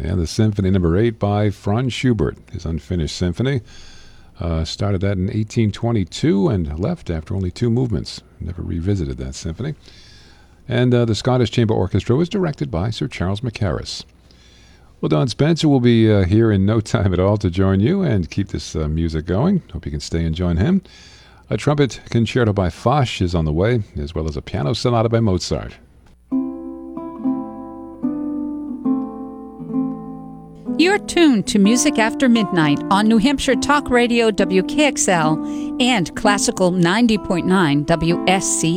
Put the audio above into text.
And the Symphony Number 8 by Franz Schubert, his unfinished symphony. Started that in 1822 and left after only 2 movements. Never revisited that symphony. And the Scottish Chamber Orchestra was directed by Sir Charles Mackerras. Well, Don Spencer will be here in no time at all to join you and keep this music going. Hope you can stay and join him. A trumpet concerto by Foch is on the way, as well as a piano sonata by Mozart. You're tuned to Music After Midnight on New Hampshire Talk Radio WKXL and Classical 90.9 WSC.